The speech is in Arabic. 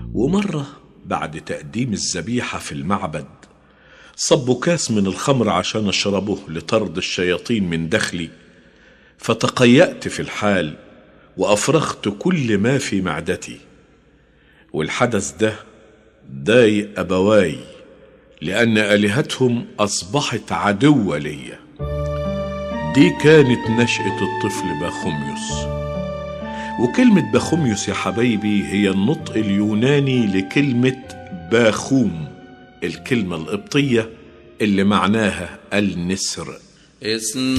ومرة بعد تقديم الذبيحة في المعبد صبوا كاس من الخمر عشان اشربه لطرد الشياطين من داخلي، فتقيأت في الحال وأفرغت كل ما في معدتي. والحدث ده ضايق أبواي لأن آلهتهم أصبحت عدوة ليا. دي كانت نشأة الطفل باخوميوس. وكلمة باخوميوس يا حبايبي هي النطق اليوناني لكلمة باخوم، الكلمة القبطية اللي معناها النسر.